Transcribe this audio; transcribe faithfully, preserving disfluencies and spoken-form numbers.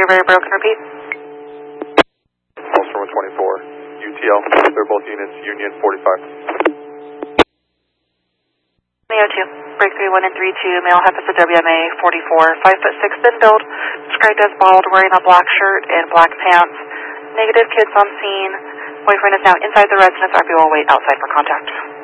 very broken, repeat. Pulse from one twenty-four, U T L, they're both units, Union forty-five. Neo two, break three one and three two, male half of W M A forty-four, five foot six, thin build, described as bald, wearing a black shirt and black pants. Negative, kids on scene. Boyfriend is now inside the residence. R P O will wait outside for contact.